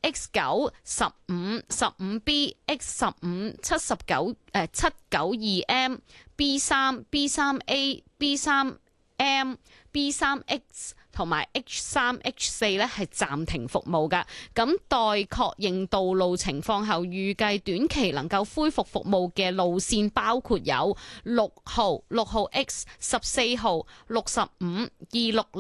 X9、15、15B、X15、79、792M、B3、B3A、B3M、B3X 同埋 H3、H4 咧係暫停服務㗎。咁待確認道路情況後，預計短期能夠恢復服務嘅路線包括有6號、6號 X、14號、65、260。